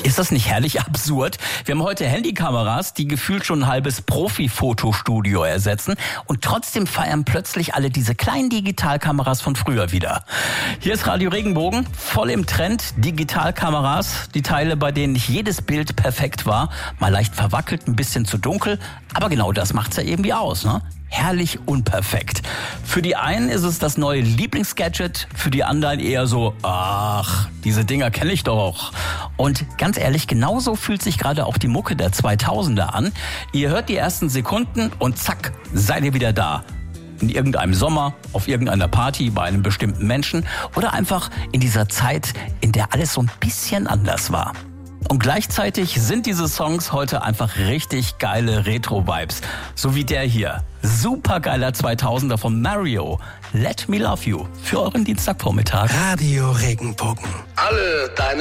Ist das nicht herrlich absurd? Wir haben heute Handykameras, die gefühlt schon ein halbes Profi-Fotostudio ersetzen und trotzdem feiern plötzlich alle diese kleinen Digitalkameras von früher wieder. Hier ist Radio Regenbogen, voll im Trend, Digitalkameras, die Teile, bei denen nicht jedes Bild perfekt war, mal leicht verwackelt, ein bisschen zu dunkel, aber genau das macht's ja irgendwie aus, ne? Herrlich unperfekt. Für die einen ist es das neue Lieblingsgadget, für die anderen eher so, ach, diese Dinger kenne ich doch. Und ganz ehrlich, genauso fühlt sich gerade auch die Mucke der 2000er an. Ihr hört die ersten Sekunden und zack, seid ihr wieder da. In irgendeinem Sommer, auf irgendeiner Party, bei einem bestimmten Menschen oder einfach in dieser Zeit, in der alles so ein bisschen anders war. Und gleichzeitig sind diese Songs heute einfach richtig geile Retro-Vibes. So wie der hier. Supergeiler 2000er von Mario. Let Me Love You. Für euren Dienstagvormittag. Radio Regenbogen. Alle deine